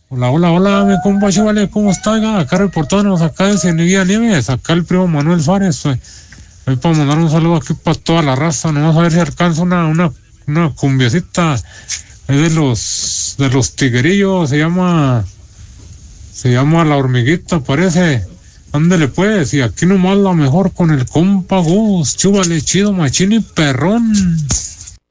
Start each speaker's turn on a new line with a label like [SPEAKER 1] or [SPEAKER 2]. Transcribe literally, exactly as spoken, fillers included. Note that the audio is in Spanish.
[SPEAKER 1] Hola, hola, hola, mi compa Chivale, ¿cómo está? Oiga, acá reportándonos acá de Cieniguía Nieves, acá el primo Manuel Suárez. eh, Voy para mandar un saludo aquí para toda la raza, nomás a ver si alcanza una, una, una cumbiecita. Es de los, de los tiguerillos, se llama, se llama La Hormiguita, parece. Ándele pues, y aquí nomás la mejor con el compa Gus, chúbale chido, machín y perrón.